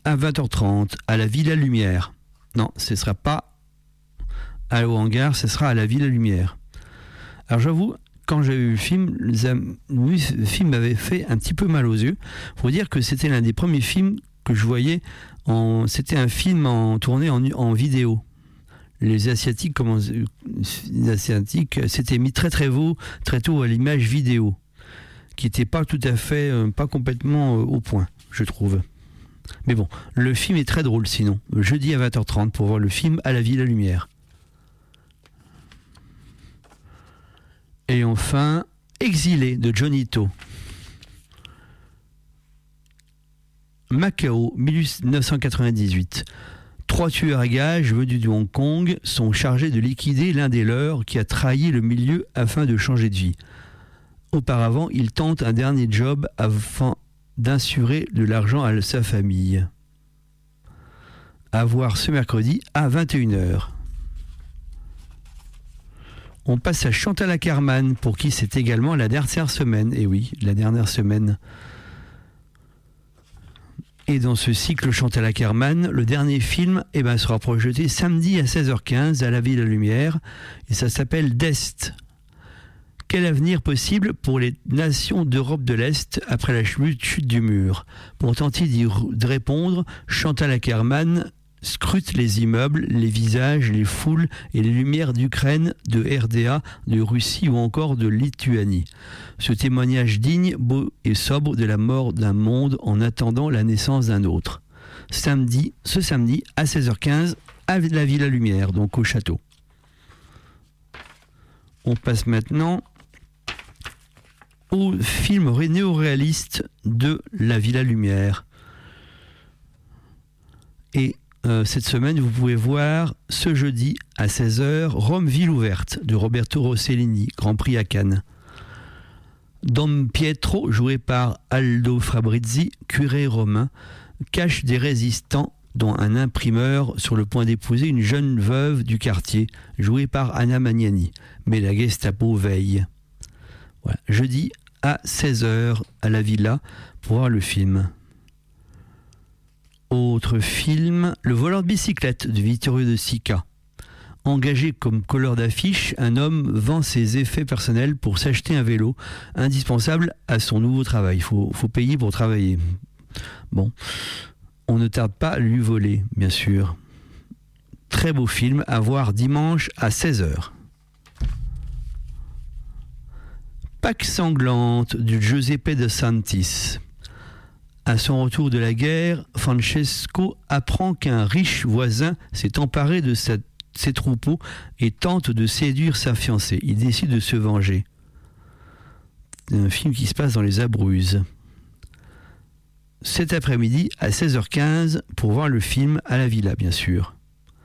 à 20h30 à la Villa Lumière. Non, ce ne sera pas à au hangar, ce sera à la Villa Lumière. Alors j'avoue, quand j'ai vu le film m'avait fait un petit peu mal aux yeux. Il faut dire que c'était l'un des premiers films que je voyais. C'était un film tourné en vidéo. Les Asiatiques s'étaient mis très tôt à l'image vidéo, qui n'était pas tout à fait, pas complètement au point, je trouve. Mais bon, le film est très drôle sinon. Jeudi à 20h30 pour voir le film à la Villa Lumière. Et enfin, Exilé de Johnny To. Macao, 1998. 3 tueurs à gages venus de Hong Kong sont chargés de liquider l'un des leurs qui a trahi le milieu afin de changer de vie. Auparavant, ils tentent un dernier job afin d'insurer de l'argent à sa famille. À voir ce mercredi à 21h. On passe à Chantal Akerman, pour qui c'est également la dernière semaine. Et oui, la dernière semaine. Et dans ce cycle Chantal Akerman, le dernier film sera projeté samedi à 16h15 à la Villa Lumière. Et ça s'appelle Dest. Quel avenir possible pour les nations d'Europe de l'Est après la chute du mur? Pour tenter d'y répondre, Chantal Akerman scrute les immeubles, les visages, les foules et les lumières d'Ukraine, de RDA, de Russie ou encore de Lituanie. Ce témoignage digne, beau et sobre de la mort d'un monde en attendant la naissance d'un autre. Ce samedi à 16h15 à la Villa Lumière, donc au château. On passe maintenant au film néo-réaliste de la Villa Lumière. Et cette semaine, vous pouvez voir ce jeudi à 16h Rome, ville ouverte de Roberto Rossellini, Grand Prix à Cannes. Dom Pietro, joué par Aldo Fabrizi, curé romain, cache des résistants, dont un imprimeur sur le point d'épouser une jeune veuve du quartier, jouée par Anna Magnani. Mais la Gestapo veille. Voilà. Jeudi à 16h à la Villa pour voir le film. Autre film, Le voleur de bicyclette de Vittorio De Sica. Engagé comme colleur d'affiche, un homme vend ses effets personnels pour s'acheter un vélo, indispensable à son nouveau travail. Il faut payer pour travailler. Bon, on ne tarde pas à lui voler, bien sûr. Très beau film à voir dimanche à 16h. Pâques sanglante de Giuseppe De Santis. À son retour de la guerre, Francesco apprend qu'un riche voisin s'est emparé de ses troupeaux et tente de séduire sa fiancée. Il décide de se venger. C'est un film qui se passe dans les Abruzzes. Cet après-midi à 16h15 pour voir le film à la Villa, bien sûr.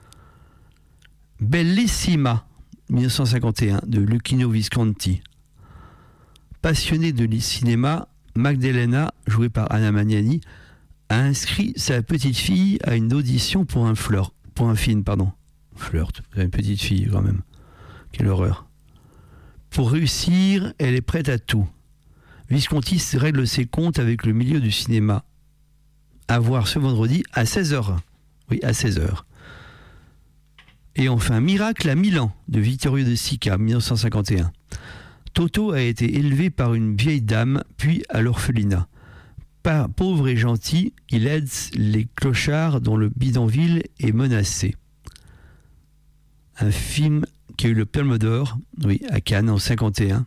Bellissima, 1951, de Luchino Visconti. Passionnée de cinéma, Magdalena, jouée par Anna Magnani, a inscrit sa petite fille à une audition pour un film. Flirt, une petite fille quand même. Quelle horreur. Pour réussir, elle est prête à tout. Visconti règle ses comptes avec le milieu du cinéma. À voir ce vendredi à 16h. Oui, à 16h. Et enfin, Miracle à Milan, de Vittorio De Sica, 1951. Toto a été élevé par une vieille dame, puis à l'orphelinat. Pauvre et gentil, il aide les clochards dont le bidonville est menacé. Un film qui a eu le Palme d'Or, oui, à Cannes en 51,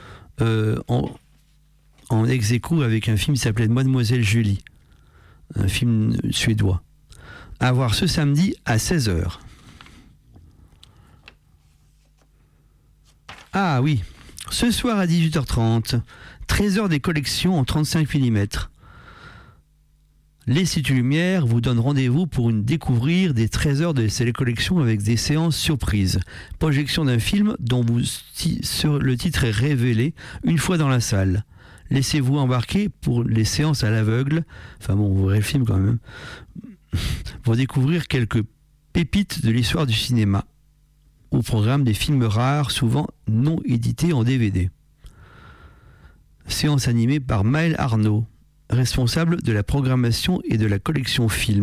en ex-aequo avec un film qui s'appelait Mademoiselle Julie, un film suédois. À voir ce samedi à 16h. Ah oui, ce soir à 18h30, Trésor des collections en 35 mm. L'Institut Lumière vous donne rendez-vous pour découvrir des trésors de ces collections avec des séances surprises. Projection d'un film dont le titre est révélé une fois dans la salle. Laissez-vous embarquer pour les séances à l'aveugle. Enfin bon, vous verrez le film quand même. Pour découvrir quelques pépites de l'histoire du cinéma. Au programme des films rares, souvent non édités en DVD. Séance animée par Maël Arnaud, responsable de la programmation et de la collection film.